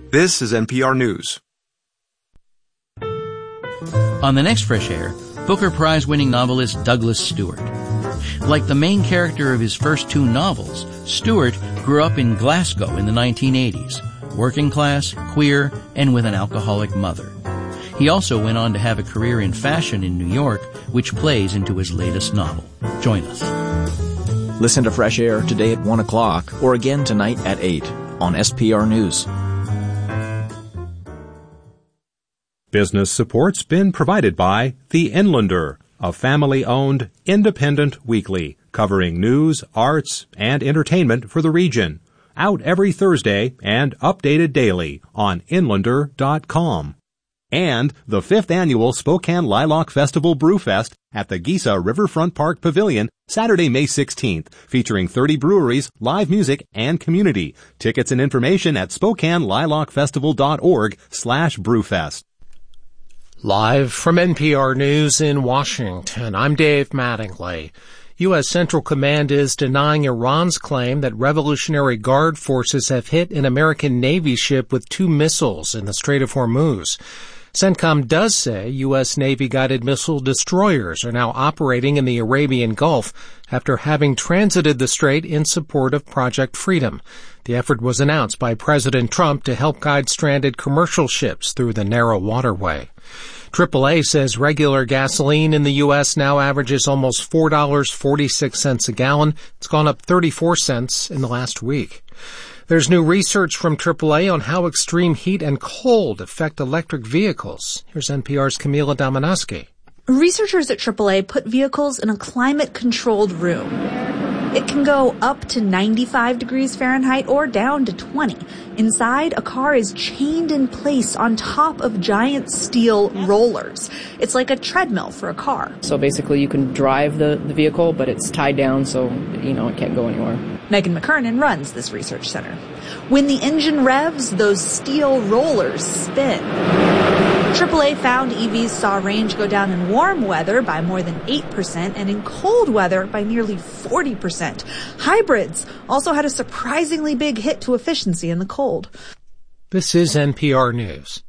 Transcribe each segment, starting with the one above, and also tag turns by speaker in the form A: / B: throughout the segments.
A: This is NPR News.
B: On the next Fresh Air, Booker Prize-winning novelist Douglas Stewart. Like the main character of his first two novels, Stewart grew up in Glasgow in the 1980s, working class, queer, and with an alcoholic mother. He also went on to have a career in fashion in New York, which plays into his latest novel. Join us.
C: Listen to Fresh Air today at 1 o'clock or again tonight at 8 on SPR News.
D: Business support's been provided by The Inlander, a family-owned, independent weekly covering news, arts, and entertainment for the region. Out every Thursday and updated daily on inlander.com. And the 5th Annual Spokane Lilac Festival Brewfest at the Gisa Riverfront Park Pavilion, Saturday, May 16th, featuring 30 breweries, live music, and community. Tickets and information at SpokaneLilacFestival.org/brewfest.
E: Live from NPR News in Washington, I'm Dave Mattingly. U.S. Central Command is denying Iran's claim that Revolutionary Guard forces have hit an American Navy ship with 2 missiles in the Strait of Hormuz. CENTCOM does say U.S. Navy-guided missile destroyers are now operating in the Arabian Gulf after having transited the strait in support of Project Freedom. The effort was announced by President Trump to help guide stranded commercial ships through the narrow waterway. AAA says regular gasoline in the U.S. now averages almost $4.46 a gallon. It's gone up 34 cents in the last week. There's new research from AAA on how extreme heat and cold affect electric vehicles. Here's NPR's Camila Dominowski.
F: Researchers at AAA put vehicles in a climate-controlled room. It can go up to 95 degrees Fahrenheit or down to 20. Inside, a car is chained in place on top of giant steel rollers. It's like a treadmill for a car.
G: So basically you can drive the vehicle, but it's tied down so, it can't go anywhere.
F: Megan McKernan runs this research center. When the engine revs, those steel rollers spin. AAA found EVs saw range go down in warm weather by more than 8% and in cold weather by nearly 40%. Hybrids also had a surprisingly big hit to efficiency in the cold.
E: This is NPR News.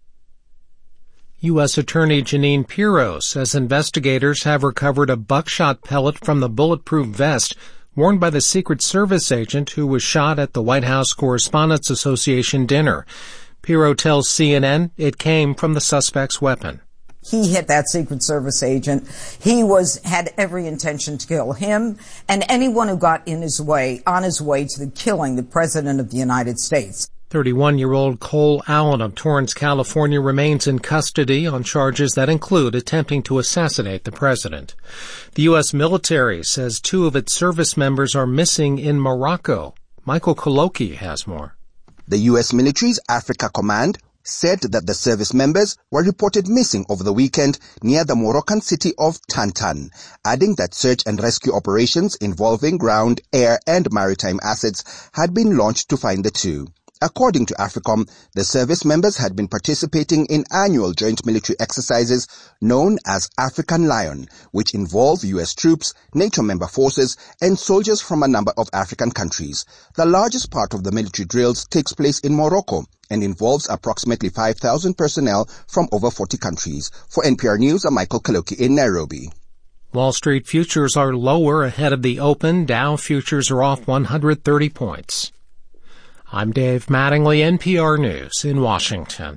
E: U.S. Attorney Jeanine Pirro says investigators have recovered a buckshot pellet from the bulletproof vest worn by the Secret Service agent who was shot at the White House Correspondents Association dinner. Pirro tells CNN it came from the suspect's weapon.
H: He hit that Secret Service agent. He had every intention to kill him and anyone who got on his way to the killing the President of the United States.
E: 31-year-old Cole Allen of Torrance, California remains in custody on charges that include attempting to assassinate the president. The U.S. military says 2 of its service members are missing in Morocco. Michael Koloki has more.
I: The U.S. military's Africa Command said that the service members were reported missing over the weekend near the Moroccan city of Tantan, adding that search and rescue operations involving ground, air, and maritime assets had been launched to find the 2. According to AFRICOM, the service members had been participating in annual joint military exercises known as African Lion, which involve U.S. troops, NATO member forces, and soldiers from a number of African countries. The largest part of the military drills takes place in Morocco and involves approximately 5,000 personnel from over 40 countries. For NPR News, I'm Michael Kaloki in Nairobi.
E: Wall Street futures are lower ahead of the open. Dow futures are off 130 points. I'm Dave Mattingly, NPR News in Washington.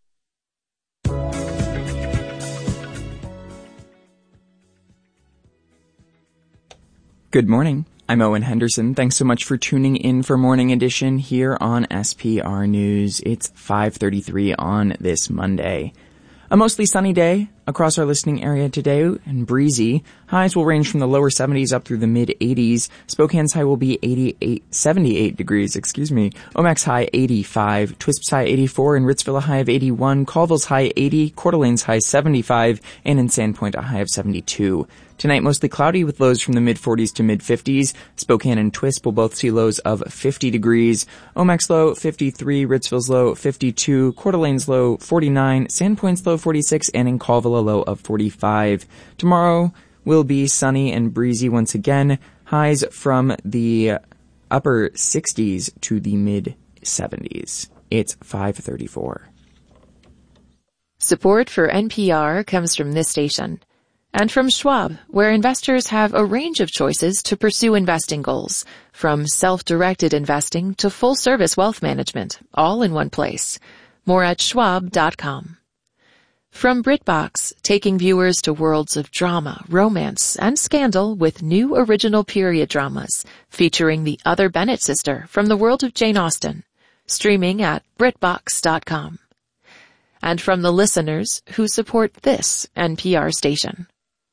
J: Good morning. I'm Owen Henderson. Thanks so much for tuning in for Morning Edition here on SPR News. It's 5:33 on this Monday. A mostly sunny day across our listening area today and breezy. Highs will range from the lower 70s up through the mid-80s. Spokane's high will be 78 degrees, Omak's high 85, Twisp's high 84, in Ritzville a high of 81, Colville's high 80, Coeur d'Alene's high 75, and in Sandpoint a high of 72. Tonight, mostly cloudy with lows from the mid-40s to mid-50s. Spokane and Twisp will both see lows of 50 degrees. Omak's low 53, Ritzville's low 52, Coeur d'Alene's low 49, Sandpoint's low 46, and in Colville a low of 45. Tomorrow will be sunny and breezy once again. Highs from the upper 60s to the mid-70s. it's 5:34.
A: Support for NPR comes from this station and from Schwab, where investors have a range of choices to pursue investing goals, from self-directed investing to full-service wealth management, all in one place. More at schwab.com. From BritBox, taking viewers to worlds of drama, romance, and scandal with new original period dramas featuring the other Bennett sister from the world of Jane Austen. Streaming at BritBox.com. And from the listeners who support this NPR station.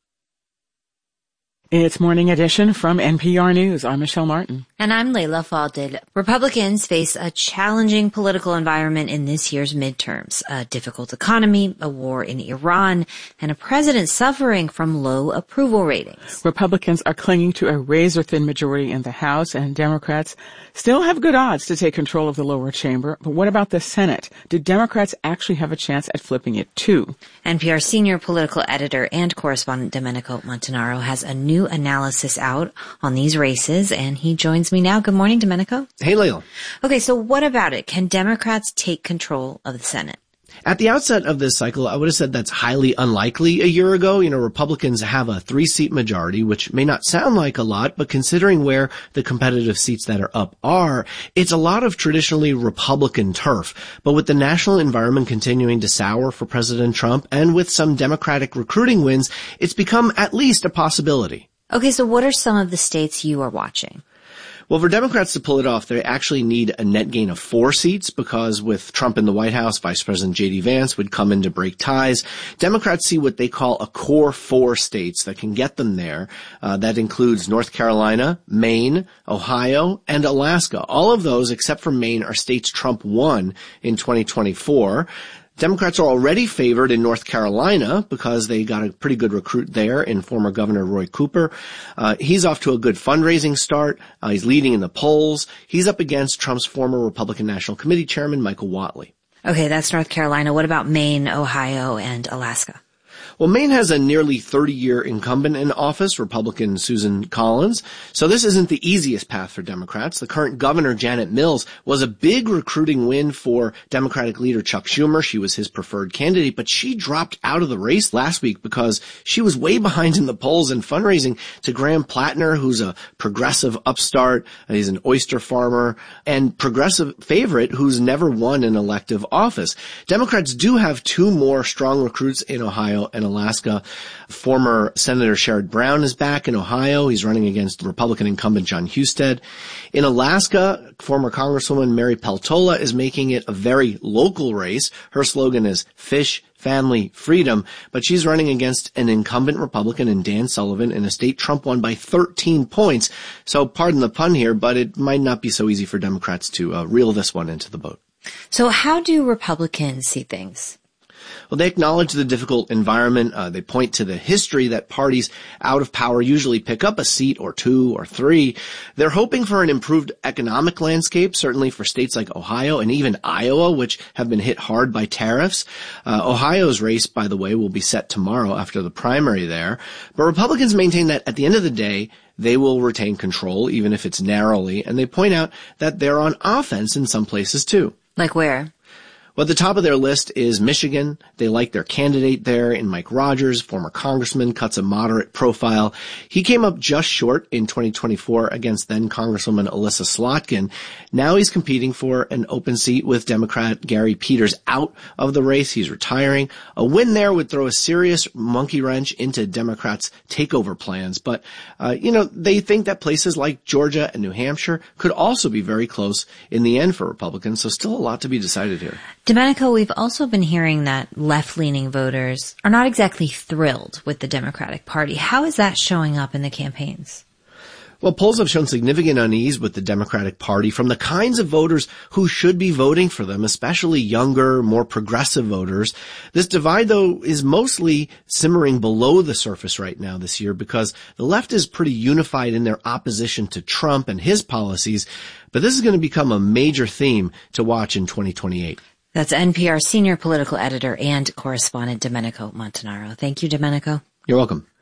K: It's Morning Edition from NPR News. I'm Michelle Martin.
L: And I'm Leila Fadel. Republicans face a challenging political environment in this year's midterms. A difficult economy, a war in Iran, and a president suffering from low approval ratings.
K: Republicans are clinging to a razor-thin majority in the House, and Democrats still have good odds to take control of the lower chamber. But what about the Senate? Do Democrats actually have a chance at flipping it too?
L: NPR senior political editor and correspondent Domenico Montanaro has a new analysis out on these races, and he joins me now. Good morning, Domenico.
M: Hey, Leila.
L: Okay, so what about it? Can Democrats take control of the Senate?
M: At the outset of this cycle, I would have said that's highly unlikely a year ago. Republicans have a 3-seat majority, which may not sound like a lot, but considering where the competitive seats that are up are, it's a lot of traditionally Republican turf. But with the national environment continuing to sour for President Trump and with some Democratic recruiting wins, it's become at least a possibility.
L: Okay, so what are some of the states you are watching?
M: Well, for Democrats to pull it off, they actually need a net gain of 4 seats because with Trump in the White House, Vice President J.D. Vance would come in to break ties. Democrats see what they call a core 4 states that can get them there. That includes North Carolina, Maine, Ohio, and Alaska. All of those, except for Maine, are states Trump won in 2024. Democrats are already favored in North Carolina because they got a pretty good recruit there in former Governor Roy Cooper. He's off to a good fundraising start. He's leading in the polls. He's up against Trump's former Republican National Committee Chairman, Michael Whatley.
L: Okay, that's North Carolina. What about Maine, Ohio, and Alaska?
M: Well, Maine has a nearly 30-year incumbent in office, Republican Susan Collins. So this isn't the easiest path for Democrats. The current governor, Janet Mills, was a big recruiting win for Democratic leader Chuck Schumer. She was his preferred candidate, but she dropped out of the race last week because she was way behind in the polls and fundraising to Graham Plattner, who's a progressive upstart. He's an oyster farmer and progressive favorite who's never won an elective office. Democrats do have 2 more strong recruits in Ohio and Alaska. Former Senator Sherrod Brown is back in Ohio. He's running against Republican incumbent John Husted. In Alaska, former Congresswoman Mary Peltola is making it a very local race. Her slogan is Fish, Family, Freedom, but she's running against an incumbent Republican in Dan Sullivan in a state Trump won by 13 points. So pardon the pun here, but it might not be so easy for Democrats to reel this one into the boat.
L: So how do Republicans see things?
M: Well, they acknowledge the difficult environment. They point to the history that parties out of power usually pick up a seat or 2 or 3. They're hoping for an improved economic landscape, certainly for states like Ohio and even Iowa, which have been hit hard by tariffs. Ohio's race, by the way, will be set tomorrow after the primary there. But Republicans maintain that at the end of the day, they will retain control, even if it's narrowly, and they point out that they're on offense in some places too.
L: Like where?
M: Well, at the top of their list is Michigan. They like their candidate there in Mike Rogers, former congressman, cuts a moderate profile. He came up just short in 2024 against then Congresswoman Alyssa Slotkin. Now he's competing for an open seat with Democrat Gary Peters out of the race. He's retiring. A win there would throw a serious monkey wrench into Democrats' takeover plans. But, they think that places like Georgia and New Hampshire could also be very close in the end for Republicans. So still a lot to be decided here.
L: Domenico, we've also been hearing that left-leaning voters are not exactly thrilled with the Democratic Party. How is that showing up in the campaigns?
M: Well, polls have shown significant unease with the Democratic Party from the kinds of voters who should be voting for them, especially younger, more progressive voters. This divide, though, is mostly simmering below the surface right now this year because the left is pretty unified in their opposition to Trump and his policies. But this is going to become a major theme to watch in 2028.
L: That's NPR senior political editor and correspondent Domenico Montanaro. Thank you, Domenico.
M: You're welcome.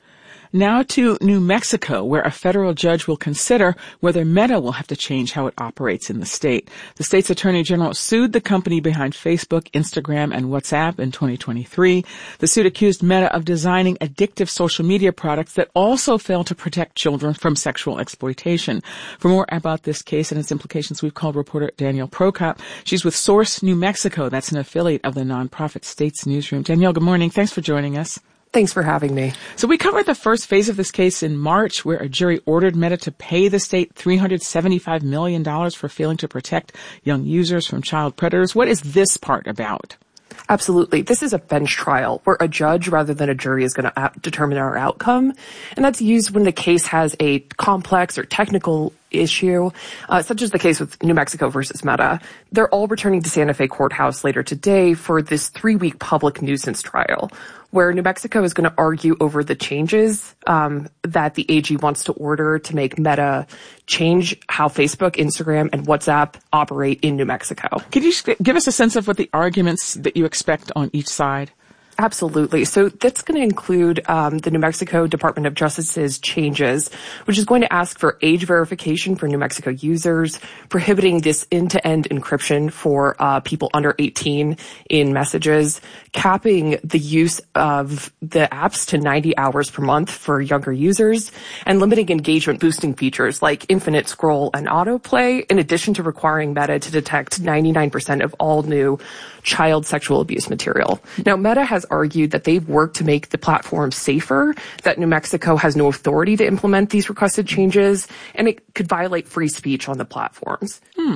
K: Now to New Mexico, where a federal judge will consider whether Meta will have to change how it operates in the state. The state's attorney general sued the company behind Facebook, Instagram, and WhatsApp in 2023. The suit accused Meta of designing addictive social media products that also fail to protect children from sexual exploitation. For more about this case and its implications, we've called reporter Danielle Prokop. She's with Source New Mexico. That's an affiliate of the nonprofit States Newsroom. Danielle, good morning. Thanks for joining us.
N: Thanks for having me.
K: So we covered the first phase of this case in March, where a jury ordered Meta to pay the state $375 million for failing to protect young users from child predators. What is this part about?
N: Absolutely. This is a bench trial where a judge rather than a jury is going to determine our outcome. And that's used when the case has a complex or technical issue, such as the case with New Mexico versus Meta. They're all returning to Santa Fe Courthouse later today for this 3-week public nuisance trial, where New Mexico is going to argue over the changes that the AG wants to order to make Meta change how Facebook, Instagram, and WhatsApp operate in New Mexico.
K: Could you give us a sense of what the arguments that you expect on each side?
N: Absolutely. So that's going to include the New Mexico Department of Justice's changes, which is going to ask for age verification for New Mexico users, prohibiting this end-to-end encryption for people under 18 in messages, capping the use of the apps to 90 hours per month for younger users, and limiting engagement-boosting features like infinite scroll and autoplay, in addition to requiring Meta to detect 99% of all new child sexual abuse material. Now, Meta has argued that they've worked to make the platform safer, that New Mexico has no authority to implement these requested changes, and it could violate free speech on the platforms.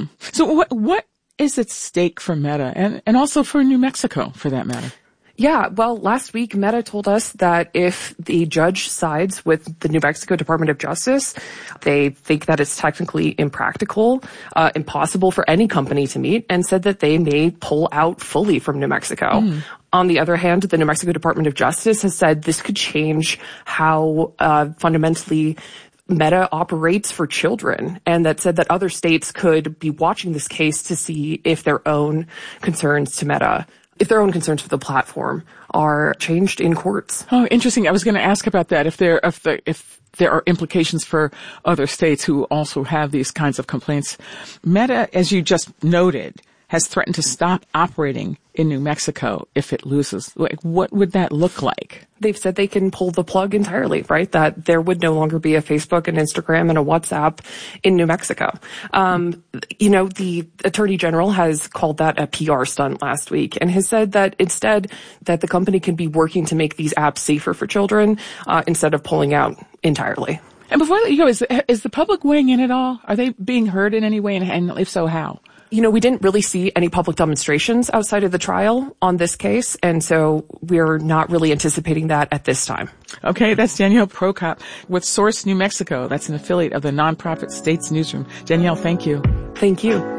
K: So what is at stake for Meta and also for New Mexico, for that matter?
N: Yeah, well, last week, Meta told us that if the judge sides with the New Mexico Department of Justice, they think that it's technically impractical, impossible for any company to meet, and said that they may pull out fully from New Mexico. On the other hand, the New Mexico Department of Justice has said this could change how fundamentally Meta operates for children, and that said that other states could be watching this case to see if their own concerns to Meta, if their own concerns for the platform are changed in courts.
K: Oh, interesting. I was going to ask about that. If there are implications for other states who also have these kinds of complaints. Meta, as you just noted, has threatened to stop operating in New Mexico if it loses. What would that look like?
N: They've said they can pull the plug entirely, right? That there would no longer be a Facebook, an Instagram, and a WhatsApp in New Mexico. The Attorney General has called that a PR stunt last week and has said that instead that the company can be working to make these apps safer for children instead of pulling out entirely.
K: And before you go, is the public weighing in at all? Are they being heard in any way? And if so, how?
N: We didn't really see any public demonstrations outside of the trial on this case, and so we're not really anticipating that at this time.
K: Okay, that's Danielle Prokop with Source New Mexico. That's an affiliate of the nonprofit States Newsroom. Danielle, thank you.
N: Thank you.